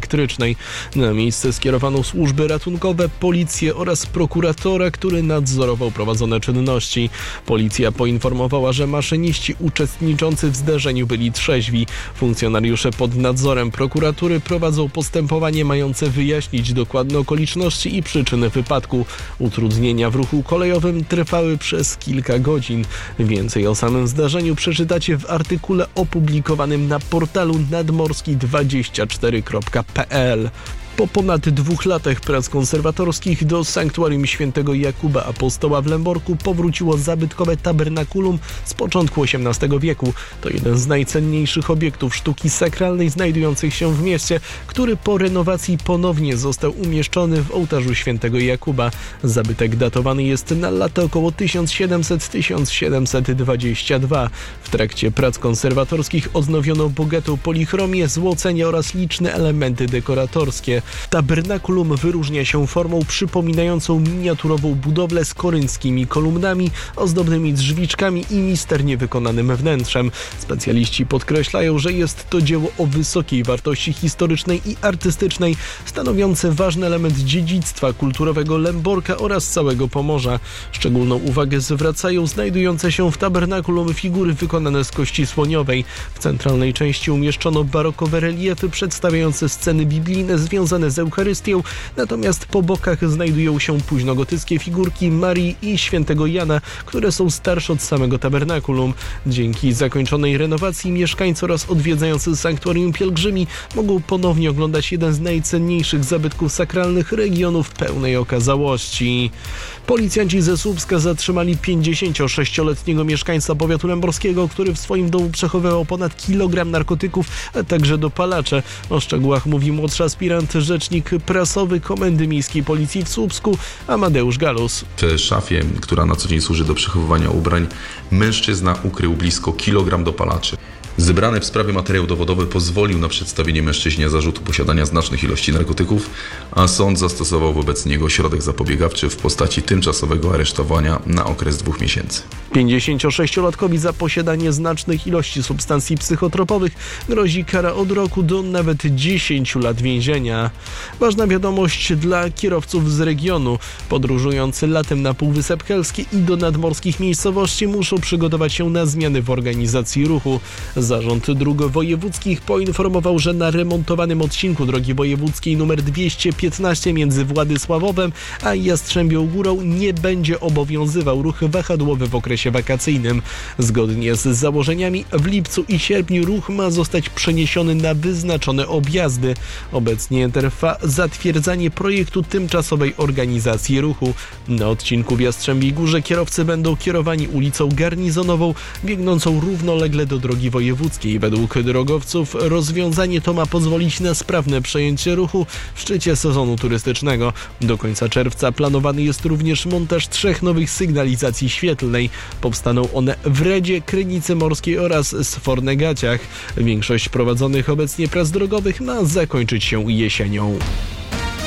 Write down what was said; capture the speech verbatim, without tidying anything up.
elektrycznej. Na miejsce skierowano służby ratunkowe, policję oraz prokuratora, który nadzorował prowadzone czynności. Policja poinformowała, że maszyniści uczestniczący w zdarzeniu byli trzeźwi. Funkcjonariusze pod nadzorem prokuratury prowadzą postępowanie mające wyjaśnić dokładne okoliczności i przyczyny wypadku. Utrudnienia w ruchu kolejowym trwały przez kilka godzin. Więcej o samym zdarzeniu przeczytacie w artykule opublikowanym na portalu nadmorski dwadzieścia cztery kropka p l. Po ponad dwóch latach prac konserwatorskich do sanktuarium świętego Jakuba Apostoła w Lęborku powróciło zabytkowe tabernakulum z początku osiemnastego wieku. To jeden z najcenniejszych obiektów sztuki sakralnej znajdujących się w mieście, który po renowacji ponownie został umieszczony w ołtarzu świętego Jakuba. Zabytek datowany jest na lata około tysiąc siedemset do tysiąc siedemset dwudziestego drugiego. W trakcie prac konserwatorskich odnowiono bogatą polichromię, złocenie oraz liczne elementy dekoratorskie. Tabernakulum wyróżnia się formą przypominającą miniaturową budowlę z korynckimi kolumnami, ozdobnymi drzwiczkami i misternie wykonanym wnętrzem. Specjaliści podkreślają, że jest to dzieło o wysokiej wartości historycznej i artystycznej, stanowiące ważny element dziedzictwa kulturowego Lęborka oraz całego Pomorza. Szczególną uwagę zwracają znajdujące się w tabernakulum figury wykonane z kości słoniowej. W centralnej części umieszczono barokowe reliefy przedstawiające sceny biblijne związane z Eucharystią, natomiast po bokach znajdują się późnogotyckie figurki Marii i świętego Jana, które są starsze od samego tabernakulum. Dzięki zakończonej renowacji mieszkańcy oraz odwiedzający sanktuarium pielgrzymi mogą ponownie oglądać jeden z najcenniejszych zabytków sakralnych regionu w pełnej okazałości. Policjanci ze Słupska zatrzymali pięćdziesięciosześcioletniego mieszkańca powiatu lęborskiego, który w swoim domu przechowywał ponad kilogram narkotyków, a także dopalacze. O szczegółach mówi młodszy aspirant, rzecznik prasowy Komendy Miejskiej Policji w Słupsku, Amadeusz Galus. W szafie, która na co dzień służy do przechowywania ubrań, mężczyzna ukrył blisko kilogram dopalaczy. Zebrany w sprawie materiał dowodowy pozwolił na przedstawienie mężczyźnie zarzutu posiadania znacznych ilości narkotyków, a sąd zastosował wobec niego środek zapobiegawczy w postaci tymczasowego aresztowania na okres dwóch miesięcy. pięćdziesięciosześciolatkowi za posiadanie znacznych ilości substancji psychotropowych grozi kara od roku do nawet dziesięciu lat więzienia. Ważna wiadomość dla kierowców z regionu. Podróżujący latem na Półwysep Helski i do nadmorskich miejscowości muszą przygotować się na zmiany w organizacji ruchu. Zarząd Dróg Wojewódzkich poinformował, że na remontowanym odcinku drogi wojewódzkiej nr dwieście piętnaście między Władysławowem a Jastrzębią Górą nie będzie obowiązywał ruch wahadłowy w okresie wakacyjnym. Zgodnie z założeniami w lipcu i sierpniu ruch ma zostać przeniesiony na wyznaczone objazdy. Obecnie trwa zatwierdzanie projektu tymczasowej organizacji ruchu. Na odcinku w Jastrzębiej Górze kierowcy będą kierowani ulicą Garnizonową, biegnącą równolegle do drogi wojewódzkiej. Według drogowców rozwiązanie to ma pozwolić na sprawne przejęcie ruchu w szczycie sezonu turystycznego. Do końca czerwca planowany jest również montaż trzech nowych sygnalizacji świetlnej. Powstaną one w Redzie, Krynicy Morskiej oraz Sfornegaciach. Większość prowadzonych obecnie prac drogowych ma zakończyć się jesienią.